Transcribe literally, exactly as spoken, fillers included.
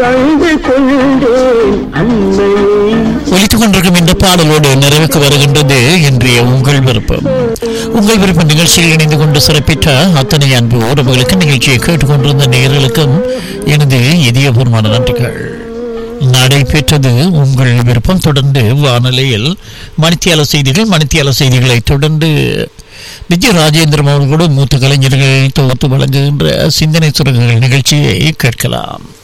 கண்டு கொண்டேன் அன்னையே. ஒலித்துக் கொண்டிருக்கும் இந்த பாடலோடு நிறைவுக்கு வருகின்றது இன்றைய உங்கள் விருப்பம். உங்கள் விருப்பம் நிகழ்ச்சியில் இணைந்து கொண்டு சிறப்பித்த அத்தனை அன்பு உறவுகளுக்கு, நிகழ்ச்சியை கேட்டுக்கொண்டிருந்த நேயர்களுக்கும் எனது இதயபூர்வமான நன்றிகள். நடைபெற்றது உங்கள் விருப்பம். தொடர்ந்து வானொலியில் மணித்தியால செய்திகள், மணித்தியால செய்திகளை தொடர்ந்து விஜய் ராஜேந்திரன் அவர்களோடு மூத்த கலைஞர்கள் தொகுத்து வழங்குகின்ற சிந்தனை சுரங்கங்கள் நிகழ்ச்சியை கேட்கலாம்.